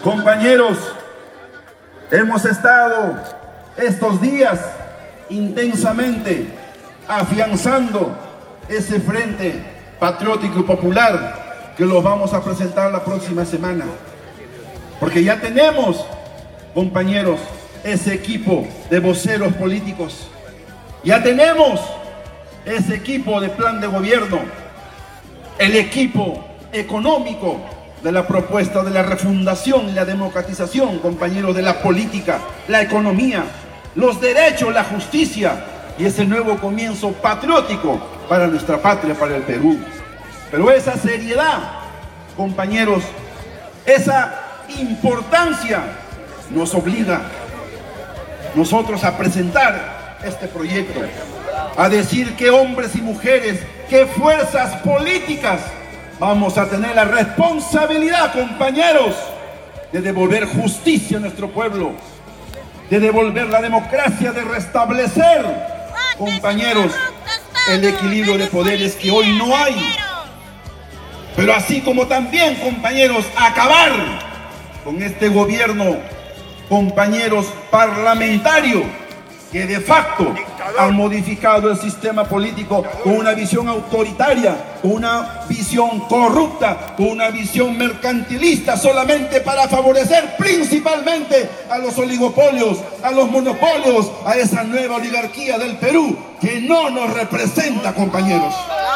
Compañeros, hemos estado estos días intensamente afianzando ese frente patriótico y popular que los vamos a presentar la próxima semana. Porque ya tenemos, compañeros, ese equipo de voceros políticos. Ya tenemos ese equipo de plan de gobierno, el equipo económico de la propuesta de la refundación y la democratización, compañeros, de la política, la economía, los derechos, la justicia y ese nuevo comienzo patriótico para nuestra patria, para el Perú. Pero esa seriedad, compañeros, esa importancia nos obliga nosotros a presentar este proyecto, a decir qué hombres y mujeres, qué fuerzas políticas vamos a tener la responsabilidad, compañeros, de devolver justicia a nuestro pueblo, de devolver la democracia, de restablecer, compañeros, el equilibrio de poderes que hoy no hay. Pero así como también, compañeros, acabar con este gobierno, compañeros, parlamentario, que de facto han modificado el sistema político con una visión autoritaria, con una visión corrupta, con una visión mercantilista, solamente para favorecer principalmente a los oligopolios, a los monopolios, a esa nueva oligarquía del Perú que no nos representa, compañeros.